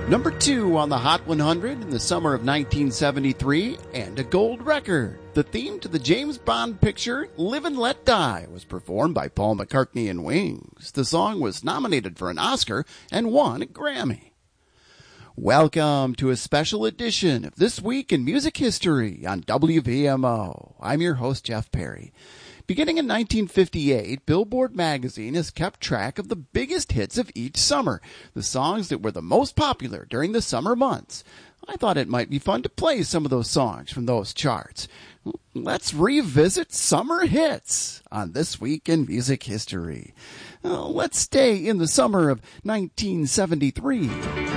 Number 2 on the Hot 100 in the summer of 1973, and a gold record. The theme to the James Bond picture, Live and Let Die, was performed by Paul McCartney and Wings. The song was nominated for an Oscar and won a Grammy. Welcome to a special edition of This Week in Music History on WVMO. I'm your host, Jeff Perry. Beginning in 1958, Billboard magazine has kept track of the biggest hits of each summer, the songs that were the most popular during the summer months. I thought it might be fun to play some of those songs from those charts. Let's revisit summer hits on This Week in Music History. Let's stay in the summer of 1973.